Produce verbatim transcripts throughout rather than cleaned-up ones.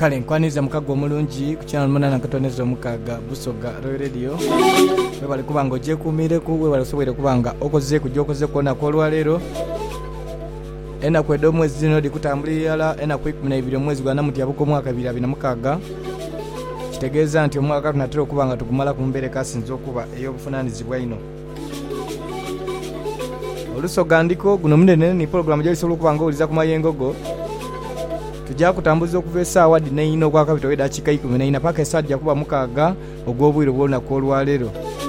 kale nkwaniza mukago omulungi ku channel munana katoneza omukaga Busoga Royal Radio we bali kubanga oje kumire ku we bali sobwere kubanga okoze kujja okoze kona ko lwalero ena kwedo mwezi zino dikutambulira ena ku kumi na ibiri mwezi gwa namuti abuko mwaka abiri abiri na mukaga kitegeeza nti omwaka tunatero kubanga tugumala ku mbere kasinzo kuba eyo bufunanizibwa ino Olusoga ndiko guno munene ni program jali solo kubanga oliza ku mayengogo tujja kutambuza okuva essaawa ddine ino kwa kapito weda dakika ikumi na nnya paka essaawa kuba mukaga ogw'obwire bw'olunaku olwaleero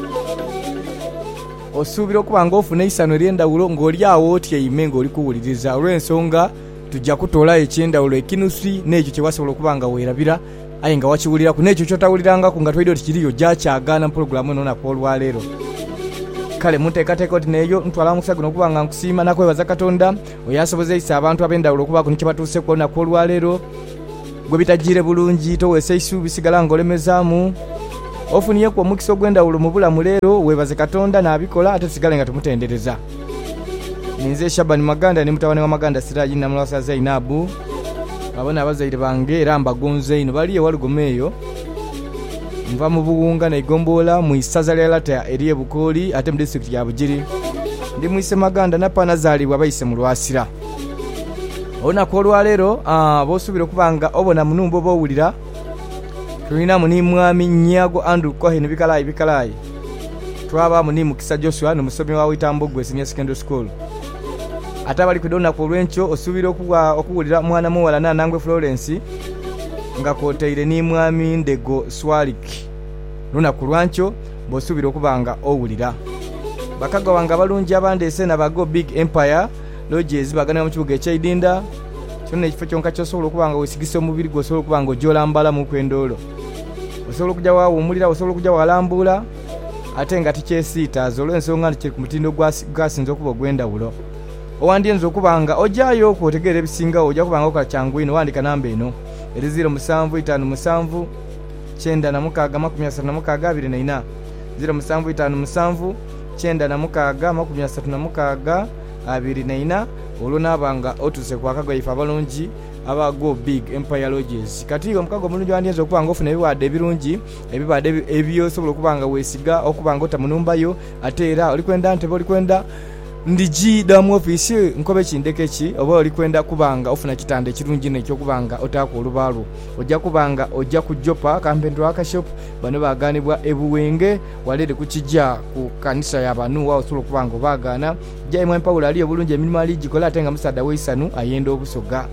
osuubira okubanga ofuna isano ery'endawulo ng'oli awo otyaime ng'oli kuwuliriza olw'ensonga tujja kutoola ekyendawulo ekinusi n'ekyo kye wasobola okubanga weerabira aye nga wakiwuliraku n'ekyo ky'otawulirangaku nga twalidde oti kiriyo gyakyagaana mu pulogulaamu eno olunaku olwaleero kale muteekateeka oti neeyo ntwala mukisa guno okubanga nkusiima nakwebaza Katonda oyasobozeisa abantu ab'endawulo okubaako ne kye batuuseku olunaku olwaleero gwe bitagiire bulungi toweesa isuubi sigala ng'olemezaamu ofuniyeku omukisa ogw'endawulo mu bulamu leero weebaze Katonda n'abikola ate sigale nga tumutendereza ninze Shabani Maganda ne mutabani wa Maganda Siraji Namulasa Zainabu abana abazaire bange era mbagonze ino bali ewalugome eyo nva mu Buwunga na Igombola mu isaza lya Lata eriye Bukoli ate mu district ya Bugiri ndi mwise Maganda na panazalibwa bayise mu Lwasira ona ko lwalero ah bosubira kubanga obona munumbo bowulira tulina muni mwami Nyago Andrew Cohen bikalayi bikalayi twaba muni Mukisa Joshua no musomi wa Witambogwe Senior Secondary School atabali kudona ko lwencho osubira okuwa okuwulira mwana muwala na Nangwe Florence nga koteire ni mwami Ndego Swalik luna kulwancho bosubira okubanga owulira bakaga wanga balungi abandese na bago Big Empire lodges bagana mu kibuga eky'Idinda kyonna ekifo kyonka kyosobola okubanga wesigisa omubiri gwo osobola okubanga ojolambala mu kwendolo osobola okujja waawo omulira osobola okujja walambula ate nga tikyesiitaaza olw'ensonga nti kiri ku mutindo gwasinza okuba ogw'endawulo owandyenza okubanga ojjayo okwotegeera ebisingawo ojja kubanga okola kyangu ino wandika namba eno eri zero musanvu itaano musanvu kyenda na mukaaga makumi asatu na mukaaga abiri na nnya zero musanvu itaano musanvu kyenda na mukaaga makumi asatu na mukaaga abiri na nnya olwo n'abanga otuse ku bakago ife abalungi abago Big Empire Lodges kati omukago omulungi wandyenza okubanga ofuna ebiwadde ebirungi ebiwadde ebyosobola okubanga weesiga okubanga otamunumbayo ate era oli kwenda ntebe oli kwenda ndiji damu ofisi nkobe kindeke ki oba oli kwenda kubanga ofuna kitande ekirungi nekyo kubanga otako olubalu ojja kubanga ojja kujopa kampendo akashop bano baganibwa ebuwenge walede kukijja ku kanisa y'abanu wa osobola kubanga bagana jai mwe Paulo ali obulungi eminimali gikola atenga musada weisanu ayenda Obusoga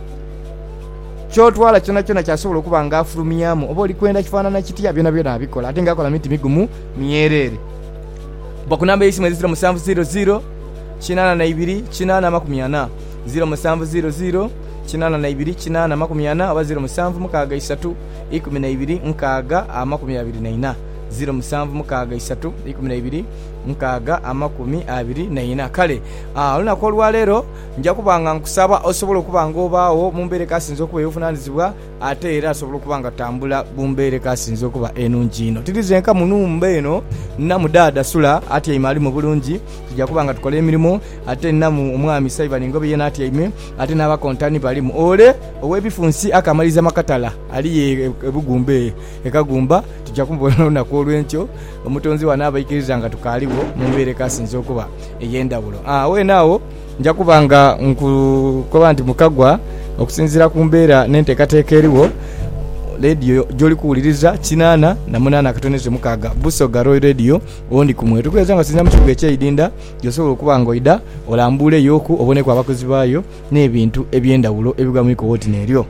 kyotwala kyona kyona kyasobola kubanga afulumiyamu oba oli kwenda kifaanana kitya byona byona abikola atenga akola miti migumu myerere bakunamba isi mwezi musanvu zero zero chinana na ibiri chinana makumi ana zero musanvu zero zero chinana na ibiri chinana makumi ana aba zero musanvu mukaaga isatu ikumi na ibiri nkaaga amakumi abiri na nnya zero musanvu mukaaga isatu ikumi na ibiri nkaaga amakumi abiri na nnya kale ah olunaku olwaleero nja kubanga nkusaba osobola okubanga obaawo mu mbeere kasinza okuba eyofunanizibwa ate era asobola okubanga tambula mu mbeere kasinza okuba enungi ino tirizenka mu numba eno namudada Sula ate imali mu bulungi tujja kubanga tukola emirimu ate namu omwami Saiba Ningobe yena ate ime ate n'abakontani balimu ole owebifunsi akamaliza makatala ali ebugumbe ekagumba tujja kumbona olunaku olw'enkyo omutonzi wana abayikiriza nga tukaliwo mu mbeere kasinza okuba ey'endawulo ah we naawo nja kubanga nkukoba nti mukagwa okusinzira ku mbeera n'enteekateeka eriwo radio joli kuwuliriza kinana na munana katoneze mukaaga Busoga Royal Radio ondi kumwe tukweza nga sinza mu kibuga eky'Idinda gyosobola okubanga oida olambule yoku obone ku abakozi baayo n'ebintu ebyendawulo ebigwa mu ikooti neryo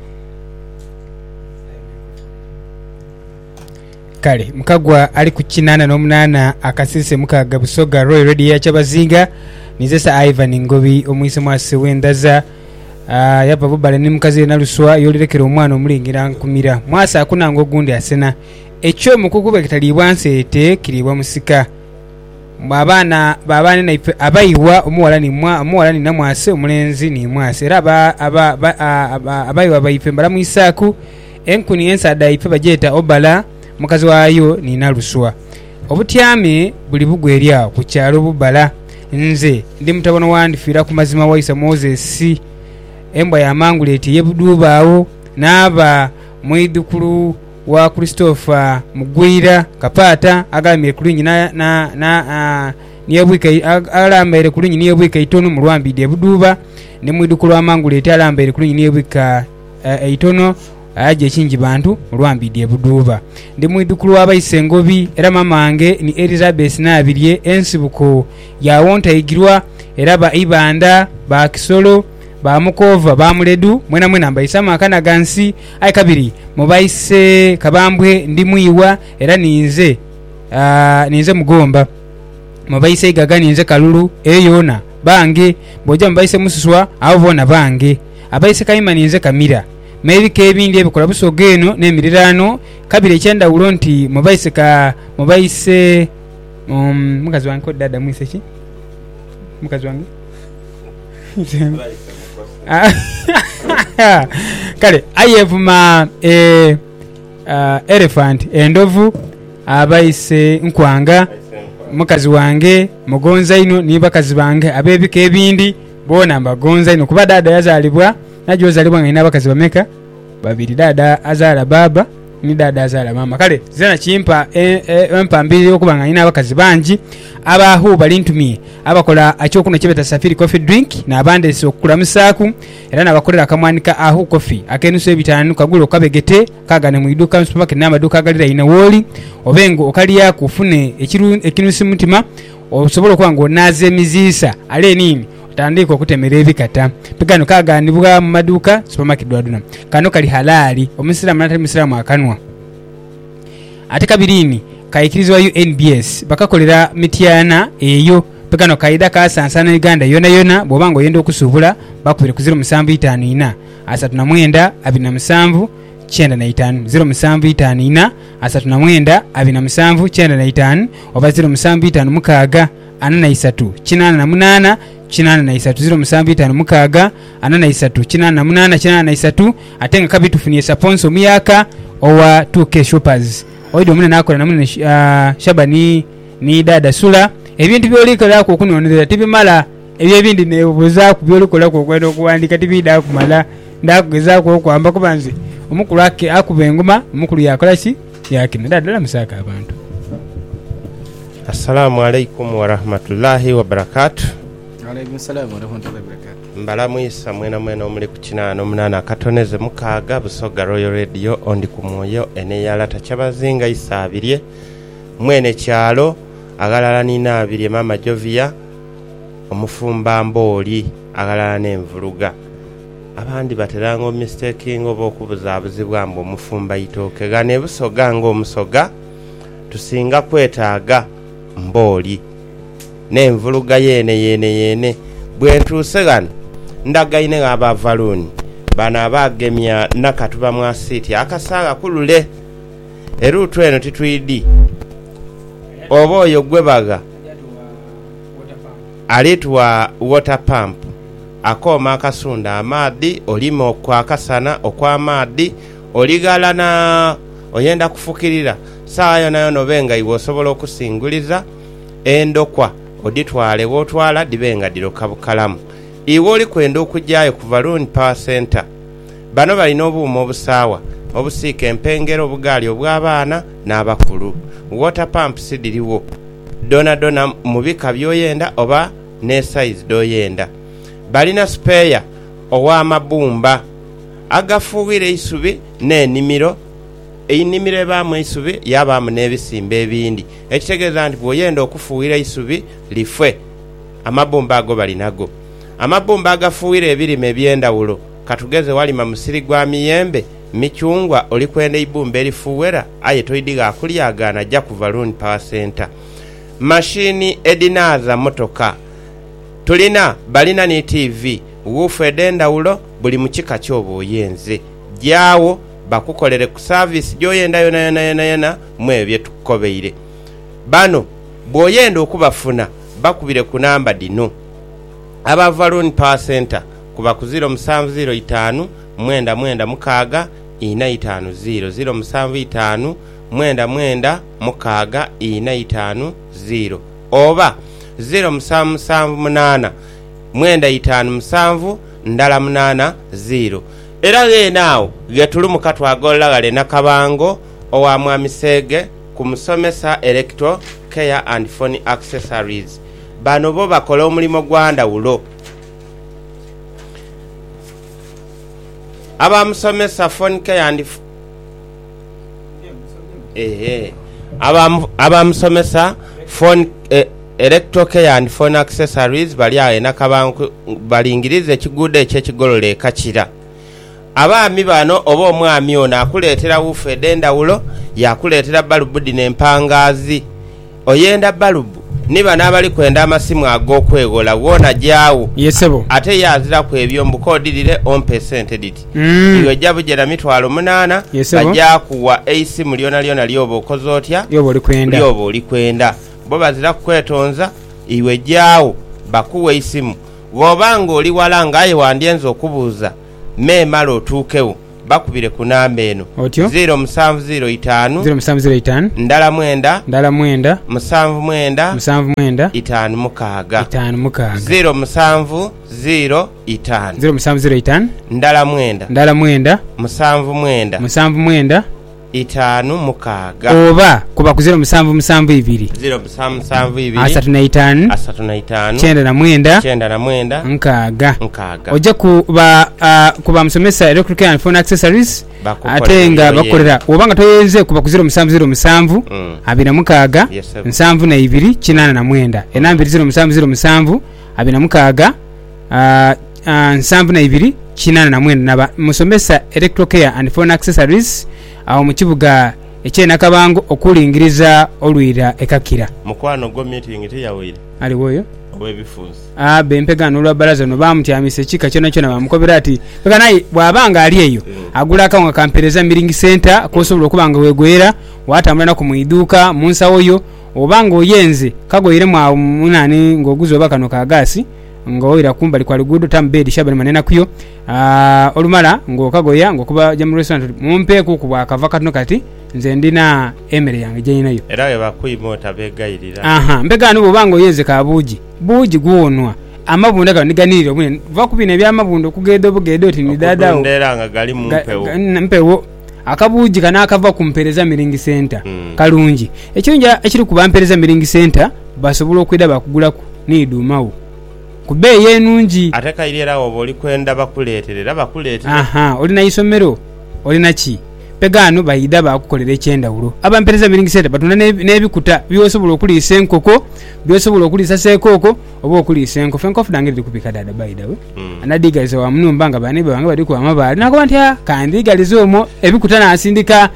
kale mukagwa ali ku kinana n'omunana akasise mukaaga Busoga Royal Radio ya Kyabazinga nizesa Ivan Ngobi omuyise mwase wendaza uh, yapa bubale ni mukazi na luswa yolerekera omwana omulingira nkumira mwasa akunanga ogundi asena ekyo mukukube kitalibwa nsete kiribwa musika mwabana babane na ife abayiwa omuwala ni mwa omuwala ni namwase omulenzi ni mwase era aba aba abayiwa abayife mbala muisaku enkuni ensada ife bajeta obala mukazi wayo ni naluswa obutyame buli bugwerya ku kyalo bubala nze ndi mutabono wandifira ku mazima waisa Moses embwa ya manguleti yebudubaawo naba mwidukulu wa Christopher Mugwira Kapata agamire kulunyi na na, na uh, niye bwika alambere kulunyi niye bwika itono mu Lwambidi Buduba ne mwidukulu wa Mangule eti alambere kulunyi niye bwika uh, itono aje kingi bantu mu Lwambidi Buduba ndi mwidukulu wa Bayisengobi era mamange ni Elizabeth Nabirye ensibuko ya wonta igirwa era ba Ibanda ba Kisolo ba Mukova ba Muledu mwena mwena mbayisama akana gansi ai kabiri mubayise Kabambwe ndi mwiwa era ninze uh, ninze Mugomba mubayise Igaga ninze Kalulu eyona bange boja mbayise Mususwa abona bange abayise Kayima ninze Kamira mebi kebindi ebikola busogeno nemirirano kabiri ekyenda ulo nti mubayise ka mubayise um, mukazi wange ko dada mwise ki mukazi wange kale ayevuma e uh, elephant endovu abayise nkwanga mukazi wange mugonza ino ni bakazi bange abebika ebindi bona mbagonza ino kuba dada yazalibwa najo zalibwa ngina bakazi bameka babiri dada azala baba ni dada azala mama kale zina chimpa empambiri e, okubanga ina bakazi banji abahu balintumie abakola achokuno chebeta Safiri coffee drink na abande so kulamusaku era nabakolera kamwanika ahu coffee akenuso ebitanu kagulo kabegete kagane mu iduka supermarket na maduka galira ina woli obengo okaliya kufune ekiru ekinusi mutima osobola kwango naze mizisa ale nini tandiko kutemera ebikata pigano kaganibwa mu maduka supermarket dwaduna kano kali halali omusiramu natali musiramu akanwa ate kabirini kaikirizwa U N B S bakakolera mityana eyo pigano kaida ka sansana Uganda yona yona bobango yendo okusubula bakubire ku zero musanvu itaano ina asatu na mwenda abiri na musanvu kyenda na itaano zero musanvu itaano ina asatu na mwenda abiri na musanvu kyenda na itaano oba zero musanvu itaano mukaaga ana na isatu kinana na munana kinana na isatu zero musanvu itaano mukaaga ana na isatu kinana na munana kinana na isatu atenga kabitu funie sponsor miyaka owa two K shoppers oido mune nakola namune uh, Shabani ni dada Sula ebintu byolikola ko kunonera tibimala ebyo bindi ne buza ku byolikola ko kwendo kuandika tibida kumala ndakugeza ko kwamba kubanze omukulu ake akubengoma omukulu yakola ki yakina dada musaka abantu. Assalamu alaikum wa rahmatullahi wa barakatuh. Wa alaikum salam wa rahmatullahi wa barakatuh. Mbala mwisa mwena mwena omuli ku kinana omunana katoneze mukaaga Busoga Royal Radio ondi ku mwoyo ene yalata kyabazinga isabirye mwene kyalo agalala nina abirye mama Jovia omufumba mboli agalala n'envuluga abandi bateranga mistaking oba okubuzabuzibwa mbo omufumba itoke gane Busoga ngo omusoga tusinga kwetaaga mboli n'envuluga yene yene yene bwentuuse gano ndagaine abavaluni bana abagemya nakatuba mwasiti akasaaga kulule erutu eno titwidi oba oyo gwebaga alitwa water pump akoma akasunda amaadi olima okwakasana okwamaadi oligala na oyenda kufukirira saayo nayo nobenga iwe osobola okusinguliza endokwa oditwale wotwala dibenga diroka bukalamu iwe oli kwenda okujjayo ku Valuni Power Center bano balina obuuma obusaawa obusiika empengero obugaali obw'abaana n'abakulu water pump sidiriwo dona dona mu bika byoyenda oba ne size doyenda balina spare ow'amabumba agafuuwira isubi n'ennimiro einimiro ebaamu isubi yabaamu n'ebisimba ebindi ekitegeeza nti bw'oyenda okufuuwira isubi lifwe amabumba ago balinago amabumba agafuuwira ebirime ebyendawulo katugeze walima musiri gwa miyembe michungwa olikwenda ibumba elifuwera aye toidiga akulyagana ajja ku Valuni Power Center mashini edinaza motoka tulina balina ni T V wufu edendawulo buli mukika kyobo oyenze jawo bakukolere ku service joyenda yona yona yona yona mwebye tukobeire bano boyenda okubafuna bakubire ku namba dino aba Valuni Power Center kuba ku zero musanvu zero itaano mwenda mwenda mukaaga ina itaano zero zero musanvu itaano mwenda mwenda mukaaga ina itaano zero oba zero musanvu musanvu munana mwenda itaano musanvu ndala munana zero era geenaawo getulumuka twagolagale nakabango owa mwamisege ku musomesa electro care and phone accessories. Bano bo bakola omulimu gwandawulo. Abamusomesa phone care and eh abamusomesa phone eh, electro care and phone accessories bali aye nakabango balingirize ekigude ekyekigolole ekakira. Abaami bano oba omwami ono akuleetera wuufu ed'endawulo yakuleetera balubu dino empangazi. Oyenda balubu niba n'abali kwenda amasimu ag'okwegola wona gyawo yesebo ate yazira ku ebyombuka odirire on percent edit mm. iyo jabu jera mitwalo munana bajja kuwa eisimu lyona lyona lyoba okoze otya yoba oli kwenda lyoba oli kwenda bo bazira kukwetonza iwe gyawo bakuwa eisimu bw'obanga oli wala ngaye wandyenza okubuuza meemala otuukewo bakubire ku namba eno zero musanvu zero itaano zero musanvu zero itaano ndala mwenda ndala mwenda musanvu mwenda musanvu mwenda itaano mukaaga itaano mukaaga zero musanvu zero itaano zero musanvu zero itaano ndala mwenda ndala mwenda musanvu mwenda musanvu mwenda itaano mukaaga oba kuba ku zero musanvu musanvu ibiri zero musanvu musanvu ibiri asatu na itaano asatu na itaano kyenda na mwenda kyenda na mwenda nkaaga nkaaga ojja kuba uh, kuba musomesa electric and phone accessories ate nga bakolera obanga toyenze kuba ku zero musanvu zero musanvu mm. abiri na mukaaga yes, nsanvu na ibiri kinaana na mwenda mm. enamba zero musanvu zero musanvu abiri na mukaaga uh, uh, nsanvu na ibiri kinaana na mwenda naba musomesa electric and phone accessories awo mu kibuga ekyenakabango okulingiriza olwira ekakira mukwano go meeting teyawire aliwoyo obwebifuuzi ah bempega n'olwa balaza no bamutyamise kika kyona kyona bamukobera ati peka nayi bwabanga ali eyo mm. agula akawunga kampereza miringi center kosobola okubanga wegwera watambula na ku mwiduka munsawo yo obanga oyenze kagoyire mwa munani ngoguzo bakano ka gasi ngoira kumbali kwa lugudo tambedi shabani manena kuyo ah olumala ngokagoya ngokuba jamu restaurant mumpe ku kubwa kava katuno kati nze ndina emere yange je nayo era we bakuyimota begayirira aha mbega nubo bango yeze ka buji buji guonwa amabunda ga niganiriro bune vakubine bya mabundo kugedo bugedo ti ni dadao ndera nga gali mumpewo mpewo akabuji kana akava kumpereza miringi center mm. kalungi ekirunja ekiri kubampereza miringi center basobola okwida bakugula ku ni dumawo kube yenungi ateka ilera oboli kwenda bakuleterera bakuleterera aha oli na isomero oli na ki pegano bayida bakukolera ekyenda ulo abampereza miringi center batuna nebikuta byosobola okulisa enkoko byosobola okulisa sekoko oba okulisa enko fenko fudangire kupika dada bayida we mm. anadigaliza wa munumba nga bane banga bali ku amabali nako bantya kandigaliza omo ebikuta na asindika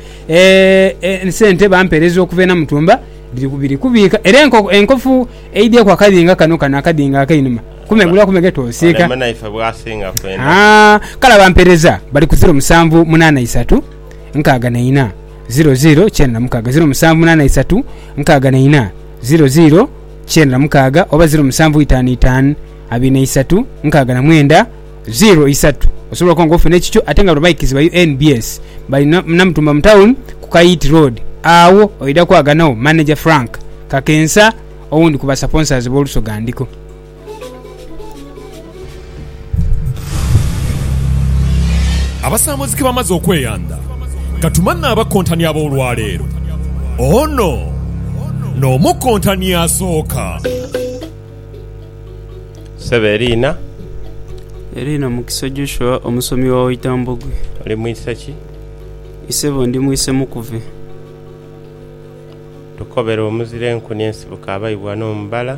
eh e, sente bampereza okuvena mutumba biri kubiri kubika erenko enkofu eidye kwa kadinga kano kana kadinga akainuma kumegula kumegeto sika mana ifa bwasinga kwenda ah kala bampereza bali ku zero musanvu munana isatu nkaaga na ina zero zero kyenda mukaaga zero musanvu munana isatu nkaaga na ina zero zero kyenda mukaaga oba zero musanvu itaano itaano abiri na isatu nkaaga na mwenda zero isatu osobola kongo fune chicho atenga rubayikizi ba U N B S bali namutumba mtown ku Kayiti Road awo oida kwaga nawo manager Frank Kakensa owundi kuba sponsors bolusogandiko abasamuziki bamaze okweyanda katumanna abakontani ab'olwaleero ono n'omukontani asooka Severina Erina Mukiso Joshua omusomi wa Itambogwe oli mwise ki isebo ndi mwise mukuve tukobera omuzire enkuni ensibuka abayibwa n'omumbala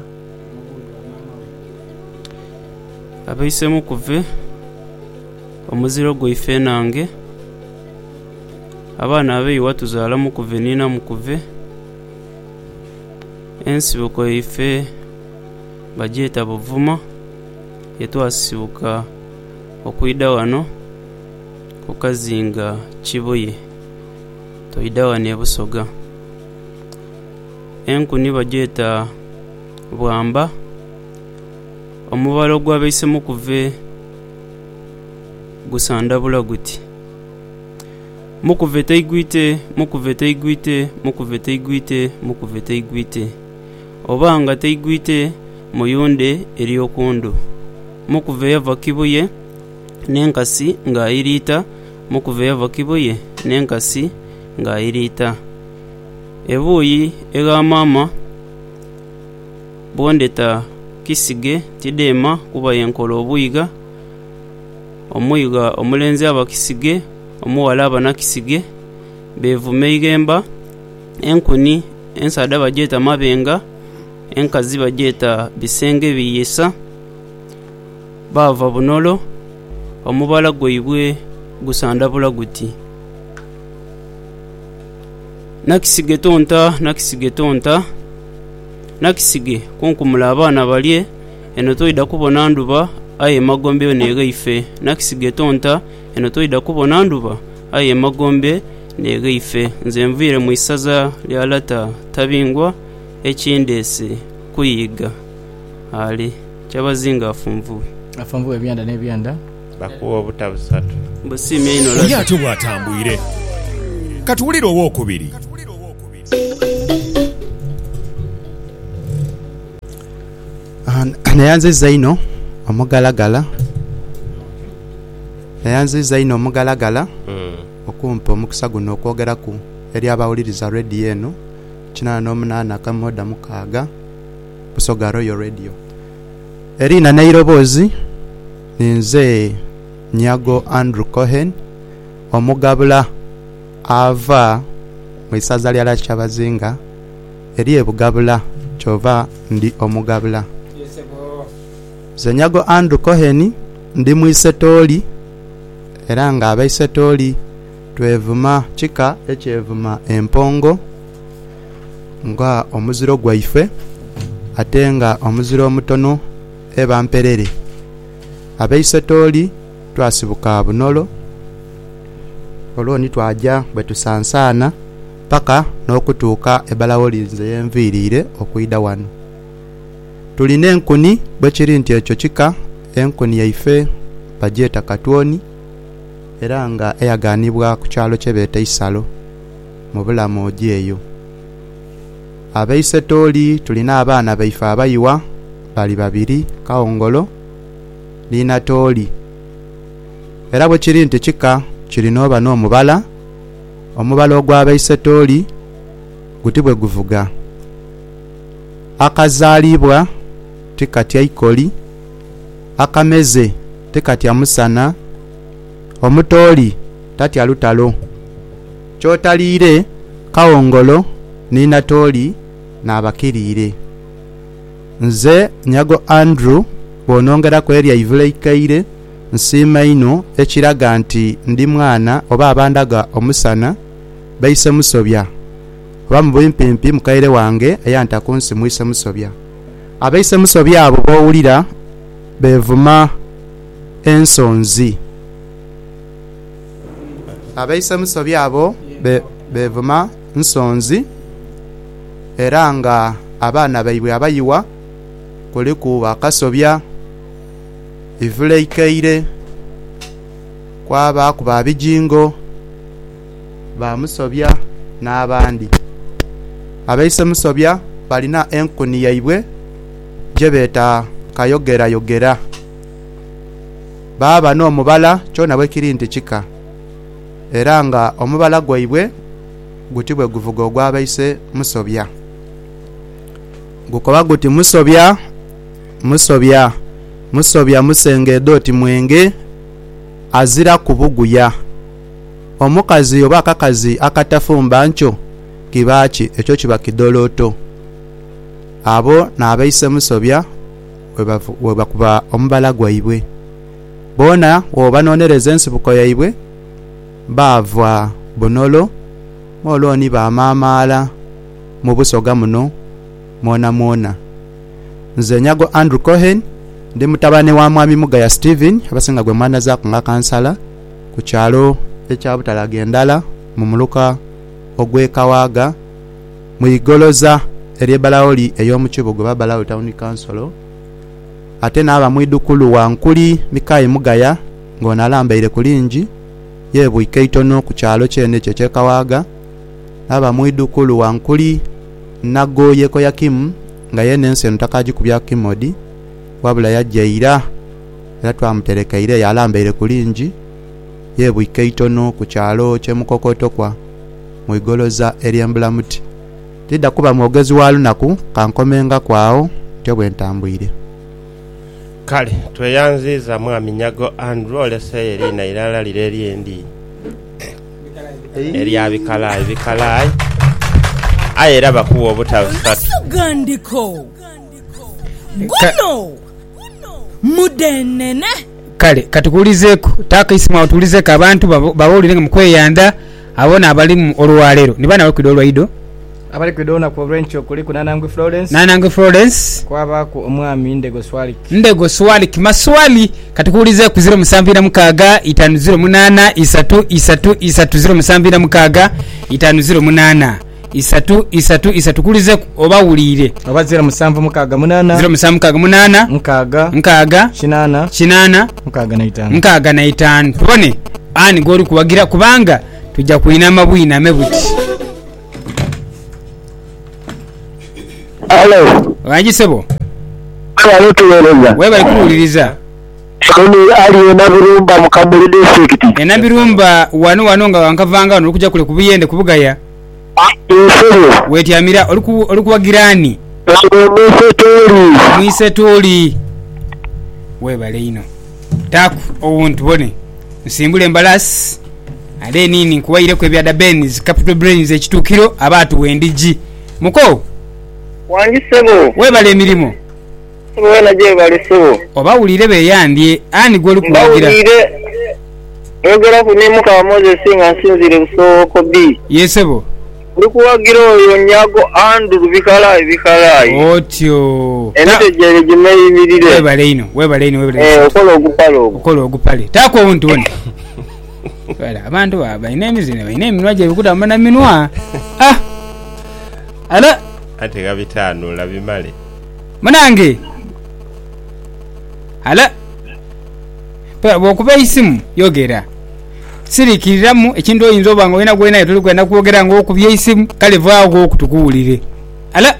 abayise mukuve omuziro gwo ife nange abana abeyi watuzaala mukuve nina mukuve ensibuko ife bajeta buvuma yetwasibuka okuida wano kukazinga kibuye toida wano ebusoga enkuni bajeta bwamba omubalo gw'abayise mukuve gusandabula guti mukuve teigwite mukuve teigwite mukuve teigwite mukuve teigwite obanga teigwite muyunde eri okundu mukuve yava kibuye n'enkasi ng'ayiriita mukuva yava kibuye n'enkasi ng'ayiriita ebuuyi ega maama bondeta kisige tidema kuba yenkola obuyiga omuyiga omulenzi aba kisige omuwala aba nakisige bevume igemba enkuni ensada bajeta mabenga enkazi bajeta bisenge biyesa bava bunolo omubala gweibwe gusandabula guti nakisige tonta nakisige tonta nakisige kunkumula abaana balye eno toida kubona nduba aye magombe negaife nakisige tonta eno toida kubona nduba aye magombe negaife nze mvire mu isaza lya lata tabingwa ekindese kuyiga ali kyabazinga afumvu afumvu ebyanda n'ebyanda bakuwa obutabusatu mbusime ino oli ate bwatambwire katuwulire owookubiri nayanziza ino omugalagala nayanziza ino omugalagala okumpa omukisa guno okwogeraku eri abawuliriza rediyo eno kinana n'omunaana kamoda mukaaga Busoga Royal Radio erina nairobozi ninze Nyago Andrew Cohen omugabula ava mu isaza lya Kyabazinga eri ebugabula kyova ndi omugabula ze Nyago Andrew Cohen ndi mu isetoli era nga abaisetoli twevuma chika ekyevuma empongo nga omuziro gwaife atenga omuziro omutono eba mperere abaisetoli twasibuka bunolo olwoni twaja bwetusansana paka n'okutuuka ebalawolinze yenviirire okuida wano tulina enkuni bwekiri nti ekyo kika enkuni yaife bajeta katwoni era nga eyaganibwa ku kyalo kyebeeta Isalo mu bulamu ogi eyo abaisetoli tulina abaana baife abayiwa bali babiri Kawongolo lina Toli era bwekiri nti kika kirina oba n'omubala omubala ogw'abaisetoli guti bwe guvuga akazaalibwa tikatya ikoli akameze tikatya musana omutoli tatya lutalo kyotaliire Kawongolo nina Toli n'abakiriire nze Nyago Andrew bonongera ku area ivuleikaire nsiima ino ekiraga nti ndi mwana oba abandaga omusana baise musobya oba mu bwimpimpi mukaire wange eyanta kunsi muise musobya abaise musobya abo bowulira bevuma ensonzi abaise musobya abo be, bevuma nsonzi era nga abaana baibwe abayiwa kuliku bakasobya ivuleikaire kwaba kuba bijingo bamusobya n'abandi abaise musobya balina enkuni yaibwe jebeeta kayogera yogera baba n'omubala kyona bwe kiri nti kika era nga omubala gwaibwe guti bwe guvuga ogw'abaise musobya gukoba guti musobya musobya musobya musenge doti mwenge azira kubuguya omukazi oba akakazi akatafumba ncho kibachi ekyo kiba kidoloto abo n'abaise musobya webakuba omubala gwaibwe bona oba nonereza ensibuko yaibwe bava bunolo moloni bamamala mu Busoga muno mwona mwona nze Nyago Andrew Cohen ndi mutabane wa mwami Mugaya Steven abasinga gwe mwana za kunga kansala ku kyalo ekya Butalaga endala mu muluka ogw'Ekawaga mu igoloza ery'ebalaoli ey'omu Kibugo babalaoli town council ate n'aba mwidukulu wa Nkuli Mikayi Mugaya ng'onalambaire kulingi yebwika itono ku kyalo kyene ekyo ky'Ekawaga n'aba mwidukulu wa Nkuli Nagoyeko Yakimu nga yene ensi entakaji kubya Kimodi wabula yajaira era twamuterekeire yalambeire kulingi yebwike itono ku kyalo kyemukokotokwa mu igoloza eryembulamuti tidda kuba mwogezi wa lunaku kankomenga kwawo tyo bwe ntambwire. Kale tweyanziza mwami Nyago Andrew olese erina irala lire eryendi erya bikalayi bikalayi ayera bakuwa obutawusatu gandiko guno mudenene. Kale katukulizeko taka isimu atulizeko abantu bawulire mu kweyanda abona abali mu olwalero nibana bakwidwa olwaido abali kwidona ku Rencho kuli ku Nanangwe Florence Nanangwe Florence kwaba ku omwami Ndego Swali Ndego Swali kimaswali katukulize ku zero musambira mukaga itanu zero munana isatu isatu isatu zero musambira mukaga itanu zero munana isatu isatu isatu kulize obawulire oba zero musamvu mukaga munana zero musamvu mukaga munana mukaga mukaga kinana kinana mukaga na itano mukaga na itano tubone ani gori kubagira kubanga tujja kuina mabwina mebuti. Hello. Wanji sebo. Kwalo tuweleza. Wewe bali kuuliriza. Kuni ali enabirumba mukabuli district. Enabirumba wano wano nga wankavanga no kujja kule kubiyende kubugaya. Yesero. Weti amira oliku olikuwagirani. Mwisetoli. Mwisetoli. Wewe bali ino. Taku obuntu bone. Nsimbule embalasi. Ale nini kuwaire kwe byada Benz Capital Brains ekitukiro abatu wendiji. Muko Wanji sebo. We bale emirimu. We na je bale sebo. Obawulire be yandye ani goli kuwagira. Bawulire. Ogera kunimuka wa Moses singa nsinzire busoko B. Yesebo. Uri kuwagira oyo Nyago Andrew bikalayi bikalayi. Otyo. Enete jere jimeyi mirire. We bale ino, we bale ino, we bale. Eh okolo ogupalo. Okolo ogupale. Tako wuntu wone. Wala abantu baba ine emizine ine eminwaje bikuta mana minwa. Ah. Ala ate gabitano labimale. Manange. Ala. Pa bokuba isimu yogera. Sirikiriramu ekintu oyinza obanga wena gwena yetuli kwenda kwogera ngo okubye isimu kale vaago okutukuulire. Ala.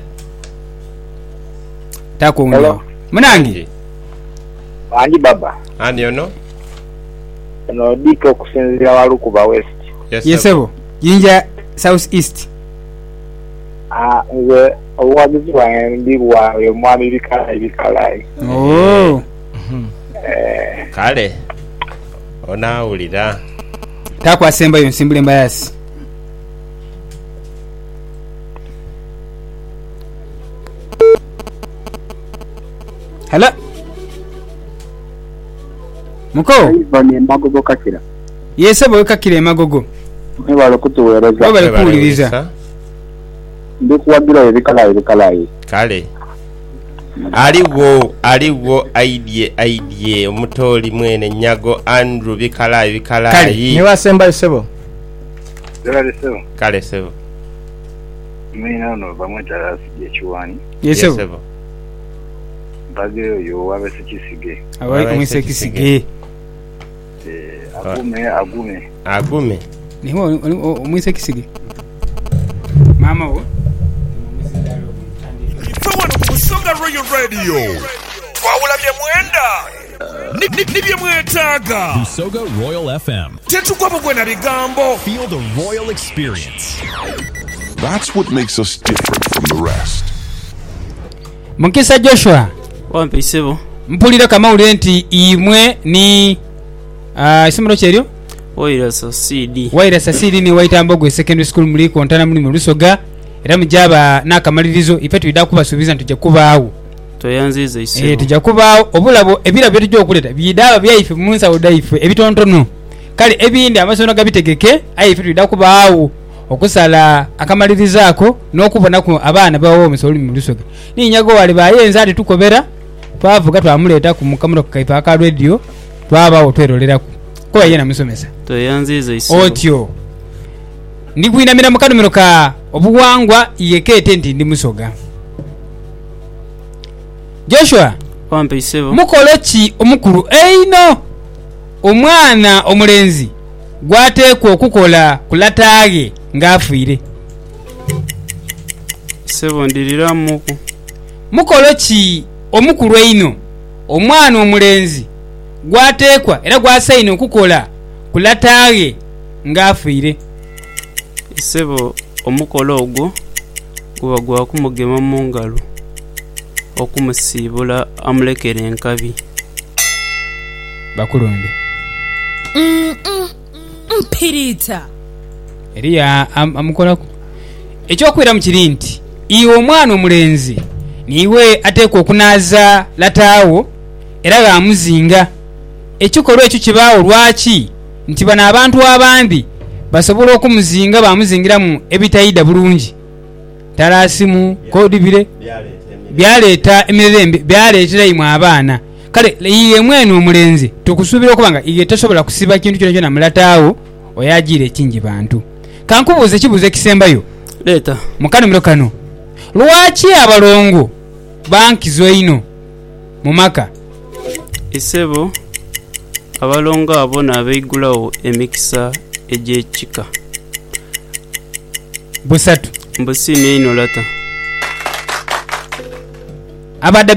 Tako ngo. Manange. Wanji baba. Ani ono? No diko kusinzira walukuba west. Yes, Yesebo. Jinja south east. Ah, nze owagizi wange ndi bwawe mwami bikalayi bikalayi. Oh. Eh. Kale. Ona ulira. Tako asemba yo nsimbule mbayasi. Hala. Muko. Bani magogo kakira. Yesebo kakire magogo. Ne balo kutuwereza. Bale kuuliriza. Ndi kuwagira ebikalayi bikalayi. Kale. Aliwo aliwo aidye aidye omutoli mwene Nyago Andrew bikalayi bikalayi. Ni wasemba sebo. Zera sebo. Kale sebo. Mina no bamweta asije chuwani. Yesebo. Yesebo. Bagyo yo wabe sikisige. Abaye kumwise kisige. Eh agume agume. Agume. Niho omwise kisige. Mama wo. Busoga Royal Radio. Twawula bye mwenda. Nibye mwetaga. Busoga Royal F M. Tetukwapo kwena bigambo. Feel the royal experience. That's what makes us different from the rest. Mukisa Joshua. Wampe isebo. Mpulira kama ule nti imwe ni ah uh, isomero kyeryo. Waira sa C D. Waira sa C D ni Waitambogo Secondary School muri kontana muri Lusoga. Era mujaba nakamalirizo ife tuida kubasubiza ntuje kubaawo. Toyanziza isebo. Eh tujja kubaawo obulabo ebira byetu gyo kuleta bidaba byaife munsa odaife ebitontono. Kale ebindi amasono gabitegeke aife tuida kubaawo okusala akamalirizako n'okubona ku abaana bawo omusolo mu Lusoga. Ni Nyago wali bayenza ati tukobera twavuga twamuleta ku mukamuro kaipa ka radio twabawo tweroleraku. Ko yena musomesa. Toyanziza isebo. Otyo. Ndikuinamira mukanumiro ka obuwangwa yekete ndi ndi Musoga. Joshua wampe isebo. Mukolochi omukuru eino omwana omulenzi gwateekwa okukola kulatage ngaafiire. Sebo ndiriramuku. Mukolochi omukuru eino omwana omulenzi gwateekwa era gwasayina okukola ku lataaye ng'afiire. Ssebo omukolo ogwo guba gwakumugema mu ngalo okumusiibula amulekera enkabi. Bakulonde mpirita eriya am, amukolako ekyokwera mu kiri nti iwe omwana omulenzi niwe ateekwa okunaaza lataawo era gaamuzinga. Ekikolwa ekyo kibaawo lwaki? Nti bano abantu abandi basobola okumuzinga bamuzingiramu ebitayida bulungi, talasimu kodibire byaleeta emirembe byaleetera imwe abaana. Kale iye mwene omulenzi tukusuubira okubanga iye tasobola kusiba kintu kyonna kyonna mulataawo oyagira ekingi bantu. Kankubuuze kibuuzo ekisembayo leeta mukanumiro kano, lwaki abalongo bankizo ino mu maka? Issebo abalongo abo n'abeigulawo emikisa egy'ekika busatu mbusini ino lata abadde